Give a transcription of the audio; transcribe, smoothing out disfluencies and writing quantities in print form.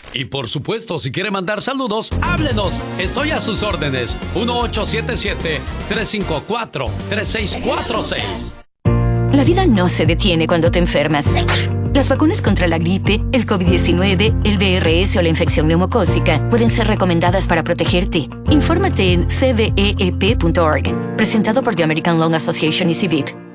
Y por supuesto, si quiere mandar saludos, háblenos. Estoy a sus órdenes. 1877-354-3646. La vida no se detiene cuando te enfermas. Las vacunas contra la gripe, el COVID-19, el VRS o la infección neumocócica pueden ser recomendadas para protegerte. Infórmate en cveep.org. Presentado por The American Lung Association y CVIP.